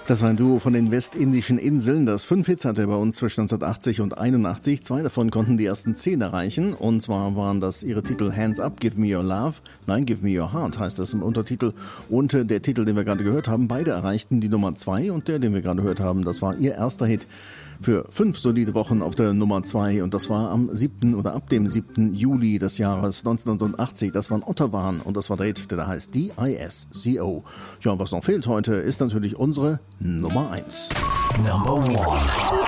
Das war ein Duo von den westindischen Inseln, das 5 Hits hatte bei uns zwischen 1980 und 81. 2 davon konnten die ersten 10 erreichen. Und zwar waren das ihre Titel Hands Up, Give Me Your Love. Nein, Give Me Your Heart heißt das im Untertitel. Und der Titel, den wir gerade gehört haben, beide erreichten die Nummer 2. Und der, den wir gerade gehört haben, das war ihr erster Hit für 5 solide Wochen auf der Nummer 2. Und das war am 7. oder ab dem 7. Juli des Jahres 1980. Das war ein Otterwan und das war der Hit, der da heißt DISCO. Ja, und was noch fehlt heute, ist natürlich unsere Nummer 1. Number 1.